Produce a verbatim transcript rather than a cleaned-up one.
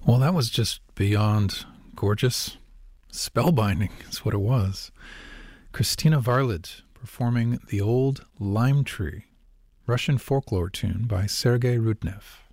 Well, that was just beyond gorgeous. Spellbinding is what it was. Christina Varlid performing The Old Lime Tree, Russian folklore tune by Sergei Rudnev.